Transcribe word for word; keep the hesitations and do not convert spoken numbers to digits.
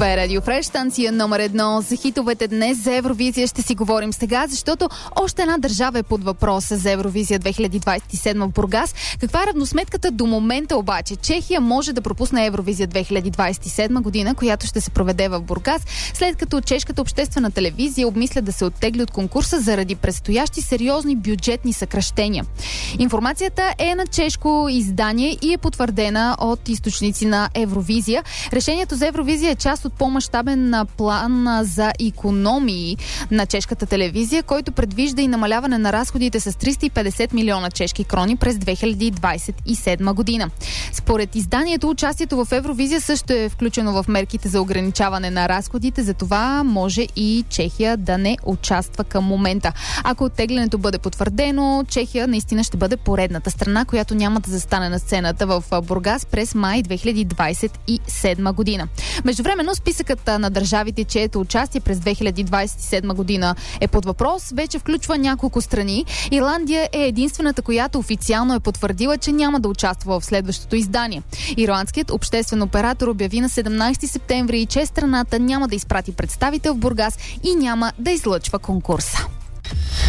Това е Радио Фреш, станция номер едно за хитовете. Днес за Евровизия ще си говорим сега, защото още една държава е под въпроса за Евровизия две хиляди двадесет и седма в Бургас. Каква е равносметката до момента обаче? Чехия може да пропусне Евровизия две хиляди двадесет и седма година, която ще се проведе в Бургас, след като чешката обществена телевизия обмисля да се оттегли от конкурса заради предстоящи сериозни бюджетни съкращения. Информацията е на чешко издание и е потвърдена от източници на Евровизия. Решението за Евровизия е част от по-мащабен план за икономии на чешката телевизия, който предвижда и намаляване на разходите с триста и петдесет милиона чешки крони през две хиляди двадесет и седма година. Според изданието, участието в Евровизия също е включено в мерките за ограничаване на разходите, затова може и Чехия да не участва към момента. Ако оттеглянето бъде потвърдено, Чехия наистина ще бъде поредната страна, която няма да застане на сцената в Бургас през май две хиляди двадесет и седма година. Междувременно списъкът на държавите, чието участие през две хиляди двадесет и седма година е под въпрос, вече включва няколко страни. Ирландия е единствената, която официално е потвърдила, че няма да участва в следващото издание. Ирландският обществен оператор обяви на седемнадесети септември, че страната няма да изпрати представител в Бургас и няма да излъчва конкурса.